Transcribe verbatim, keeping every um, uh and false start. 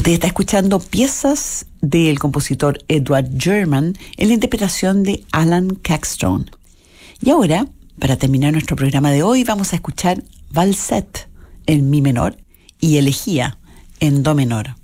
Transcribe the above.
Usted está escuchando piezas del compositor Edward German en la interpretación de Alan Caxton. Y ahora, para terminar nuestro programa de hoy, vamos a escuchar Valset en mi menor y Elegía en do menor.